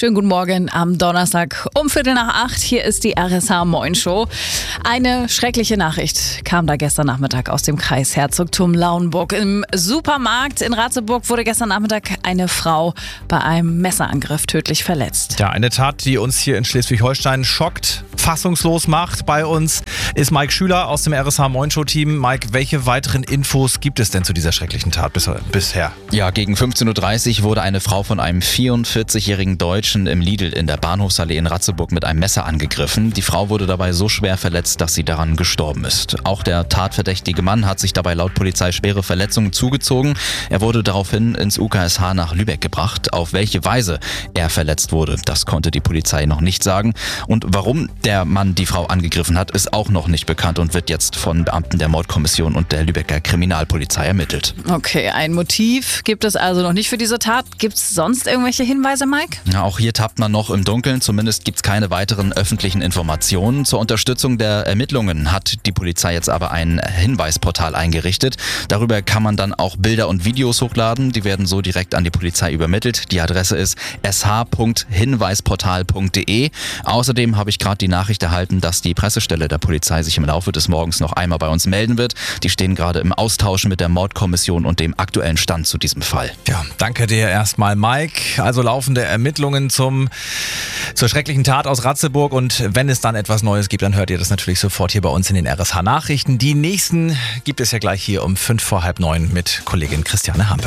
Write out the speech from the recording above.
Schönen guten Morgen am Donnerstag um 7:45. Hier ist die RSH Moin Show. Eine schreckliche Nachricht kam da gestern Nachmittag aus dem Kreis Herzogtum Lauenburg. Im Supermarkt in Ratzeburg wurde gestern Nachmittag eine Frau bei einem Messerangriff tödlich verletzt. Ja, eine Tat, die uns hier in Schleswig-Holstein schockt, fassungslos macht. Bei uns ist Mike Schüler aus dem RSH Moin Show Team. Mike, welche weiteren Infos gibt es denn zu dieser schrecklichen Tat bisher? Ja, gegen 15:30 Uhr wurde eine Frau von einem 44-jährigen Deutschen im Lidl in der Bahnhofsallee in Ratzeburg mit einem Messer angegriffen. Die Frau wurde dabei so schwer verletzt, dass sie daran gestorben ist. Auch der tatverdächtige Mann hat sich dabei laut Polizei schwere Verletzungen zugezogen. Er wurde daraufhin ins UKSH nach Lübeck gebracht. Auf welche Weise er verletzt wurde, das konnte die Polizei noch nicht sagen. Und warum der Mann die Frau angegriffen hat, ist auch noch nicht bekannt und wird jetzt von Beamten der Mordkommission und der Lübecker Kriminalpolizei ermittelt. Okay, ein Motiv gibt es also noch nicht für diese Tat. Gibt es sonst irgendwelche Hinweise, Mike? Ja, auch hier tappt man noch im Dunkeln. Zumindest gibt es keine weiteren öffentlichen Informationen. Zur Unterstützung der Ermittlungen hat die Polizei jetzt aber ein Hinweisportal eingerichtet. Darüber kann man dann auch Bilder und Videos hochladen. Die werden so direkt an die Polizei übermittelt. Die Adresse ist sh.hinweisportal.de. Außerdem habe ich gerade die Nachricht erhalten, dass die Pressestelle der Polizei sich im Laufe des Morgens noch einmal bei uns melden wird. Die stehen gerade im Austausch mit der Mordkommission und dem aktuellen Stand zu diesem Fall. Ja, danke dir erstmal, Mike. Also laufende Ermittlungen zur schrecklichen Tat aus Ratzeburg, und wenn es dann etwas Neues gibt, dann hört ihr das natürlich sofort hier bei uns in den RSH Nachrichten. Die nächsten gibt es ja gleich hier um 8:55 mit Kollegin Christiane Hampe.